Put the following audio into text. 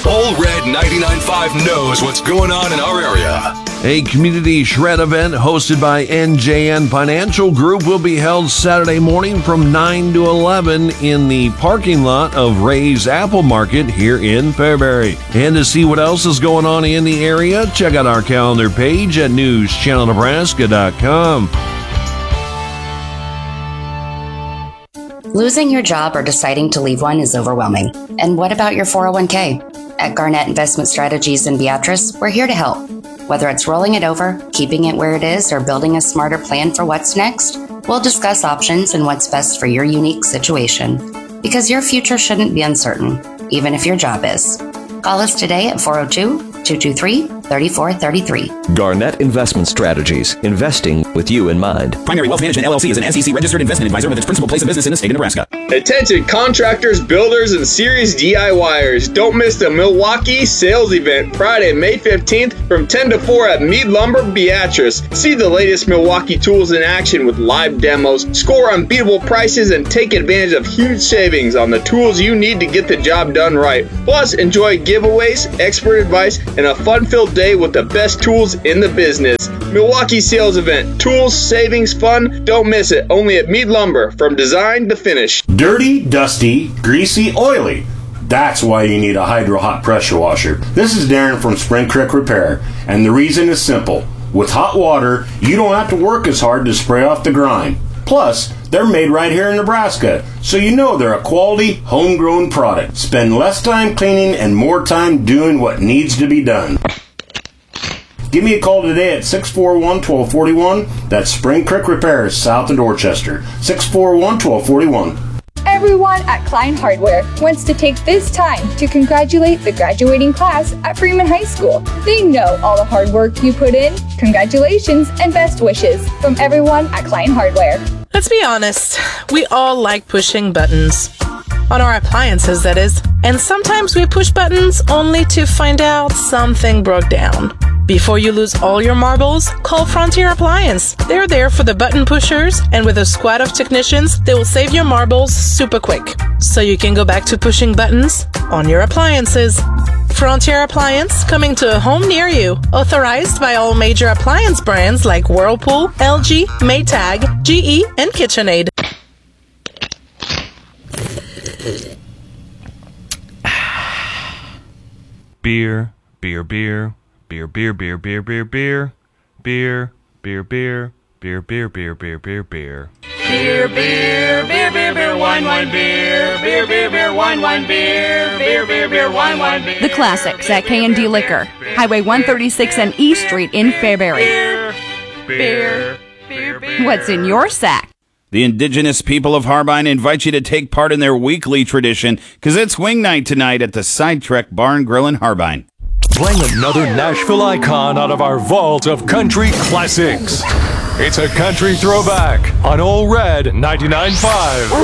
All Red 99.5 knows what's going on in our area. A community shred event hosted by NJN Financial Group will be held Saturday morning from 9 to 11 in the parking lot of Ray's Apple Market here in Fairbury. And to see what else is going on in the area, check out our calendar page at newschannelnebraska.com. Losing your job or deciding to leave one is overwhelming. And what about your 401k? At Garnett Investment Strategies in Beatrice, we're here to help. Whether it's rolling it over, keeping it where it is, or building a smarter plan for what's next, we'll discuss options and what's best for your unique situation. Because your future shouldn't be uncertain, even if your job is. Call us today at 402-223-3433. Garnett Investment Strategies, investing with you in mind. Primary Wealth Management LLC is an SEC registered investment advisor with its principal place of business in the state of Nebraska. Attention contractors, builders, and serious DIYers. Don't miss the Milwaukee sales event Friday, May 15th from 10 to 4 at Mead Lumber, Beatrice. See the latest Milwaukee tools in action with live demos, score unbeatable prices, and take advantage of huge savings on the tools you need to get the job done right. Plus, enjoy giveaways, expert advice, and a fun-filled day with the best tools in the business. Milwaukee sales event. Tools, savings, fun. Don't miss it. Only at Mead Lumber. From design to finish. Dirty, dusty, greasy, oily. That's why you need a Hydro Hot pressure washer. This is Darren from Spring Creek Repair, and the reason is simple. With hot water, you don't have to work as hard to spray off the grime. Plus, they're made right here in Nebraska, so you know they're a quality, homegrown product. Spend less time cleaning and more time doing what needs to be done. Give me a call today at 641-1241. That's Spring Creek Repairs, south of Dorchester. 641-1241. Everyone at Klein Hardware wants to take this time to congratulate the graduating class at Freeman High School. They know all the hard work you put in. Congratulations and best wishes from everyone at Klein Hardware. Let's be honest, we all like pushing buttons. On our appliances, that is. And sometimes we push buttons only to find out something broke down. Before you lose all your marbles, call Frontier Appliance. They're there for the button pushers, and with a squad of technicians, they will save your marbles super quick. So you can go back to pushing buttons on your appliances. Frontier Appliance, coming to a home near you. Authorized by all major appliance brands like Whirlpool, LG, Maytag, GE, and KitchenAid. Beer, beer, beer. Beer, beer, beer, beer, beer, beer. Beer, beer, beer, beer, beer, beer, beer, beer, beer. Beer, beer, beer, beer, beer, wine, wine, beer. Beer, beer, beer, wine, wine, beer. Beer, beer, beer, wine, wine, beer. The Classics at K&D Liquor, Highway 136 and E Street in Fairbury. Beer, beer, beer, beer. What's in your sack? The indigenous people of Harbine invite you to take part in their weekly tradition, because it's wing night tonight at the Sidetrack Bar and Grill in Harbine. Playing another Nashville icon out of our vault of country classics. It's a country throwback on All Red 99.5.